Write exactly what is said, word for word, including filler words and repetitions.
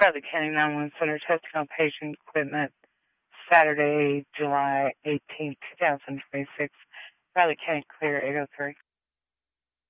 Bradley County nine one one Center testing on patient equipment Saturday, July eighteenth, two thousand twenty-six. Bradley County clear eight oh three.